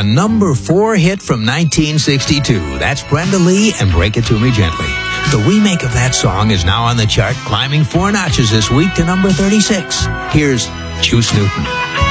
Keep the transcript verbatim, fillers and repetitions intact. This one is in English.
a number four hit from nineteen sixty-two. That's Brenda Lee and Break It To Me Gently. The remake of that song is now on the chart, climbing four notches this week to number thirty-six. Here's Juice Newton.